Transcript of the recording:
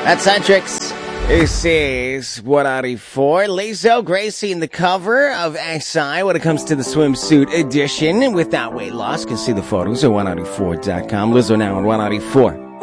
That's Hendrix. This is 194. Lizzo Gracie in the cover of SI when it comes to the swimsuit edition. Without weight loss, can see the photos at 194.com. Lizzo now on 194.